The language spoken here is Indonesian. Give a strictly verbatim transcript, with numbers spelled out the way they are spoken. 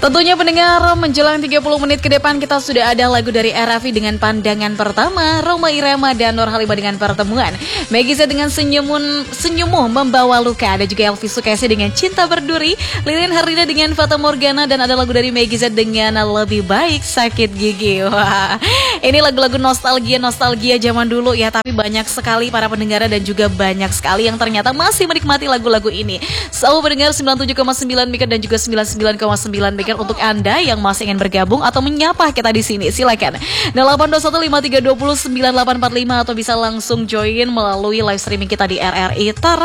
Tentunya pendengar, menjelang tiga puluh menit ke depan kita sudah ada lagu dari Arafi dengan Pandangan Pertama, Roma Irama dan Nur Halimah dengan Pertemuan, Meggy Z dengan Senyumun Senyummu Membawa Luka, ada juga Elvi Sukaisi dengan Cinta Berduri, Lilian Harlina dengan Fata Morgana, dan ada lagu dari Meggy Z dengan Lebih Baik Sakit Gigi. Wah, ini lagu-lagu nostalgia-nostalgia zaman dulu ya, tapi banyak sekali para pendengar dan juga banyak sekali yang ternyata masih menikmati lagu-lagu ini. So, pendengar sembilan puluh tujuh koma sembilan MHz dan juga sembilan puluh sembilan koma sembilan MHz untuk Anda yang masih ingin bergabung atau menyapa kita di sini, silakan delapan dua satu lima tiga dua nol sembilan delapan empat lima atau bisa langsung join melalui live streaming kita di R R I Tara